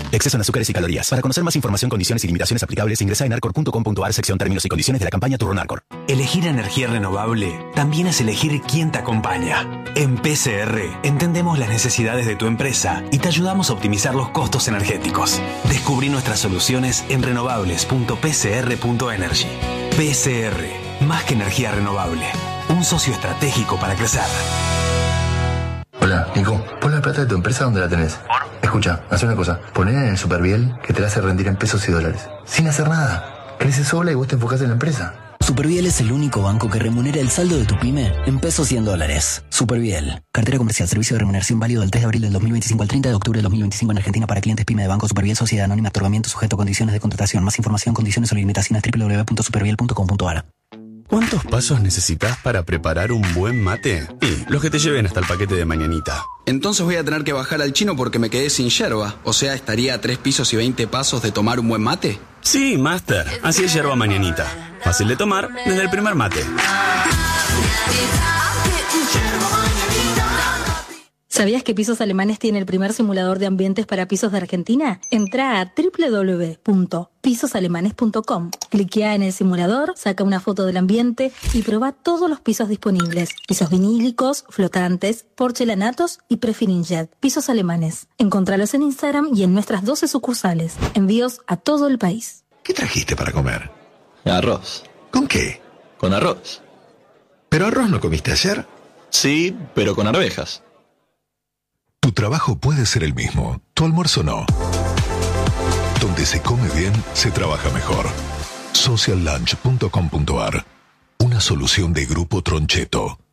Exceso en azúcares y calorías. Para conocer más información, condiciones y limitaciones aplicables, ingresa en arcor.com.ar, sección términos y condiciones de la campaña Turrón Arcor. Elegir energía renovable también es elegir quién te acompaña. En PCR entendemos las necesidades de tu empresa y te ayudamos a optimizar los costos energéticos. Descubrí nuestras soluciones en renovables.pcr.energy. PCR, más que energía renovable. Un socio estratégico para crecer. Hola, Nico. Pon la plata de tu empresa donde la tenés. Escucha, haz una cosa. Ponela en el Superviel que te la hace rendir en pesos y dólares. Sin hacer nada. Crece sola y vos te enfocás en la empresa. Superviel es el único banco que remunera el saldo de tu pyme en pesos y en dólares. Superviel. Cartera comercial. Servicio de remuneración válido del 3 de abril del 2025 al 30 de octubre del 2025 en Argentina para clientes pyme de Banco Superviel Sociedad Anónima. Otorgamiento sujeto a condiciones de contratación. Más información, condiciones o limitaciones www.superviel.com.ar. ¿Cuántos pasos necesitas para preparar un buen mate? Y los que te lleven hasta el paquete de mañanita. Entonces voy a tener que bajar al chino porque me quedé sin yerba. O sea, estaría a 3 pisos y 20 pasos de tomar un buen mate. Sí, Master. Así es yerba mañanita. Fácil de tomar desde el primer mate. ¿Sabías que Pisos Alemanes tiene el primer simulador de ambientes para pisos de Argentina? Entrá a www.pisosalemanes.com. Cliquea en el simulador, saca una foto del ambiente y probá todos los pisos disponibles. Pisos vinílicos, flotantes, porcelanatos y prefirinjet. Pisos Alemanes. Encontralos en Instagram y en nuestras 12 sucursales. Envíos a todo el país. ¿Qué trajiste para comer? Arroz. ¿Con qué? Con arroz. ¿Pero arroz no comiste ayer? Sí, pero con arvejas. Tu trabajo puede ser el mismo, tu almuerzo no. Donde se come bien, se trabaja mejor. Sociallunch.com.ar. Una solución de Grupo Troncheto.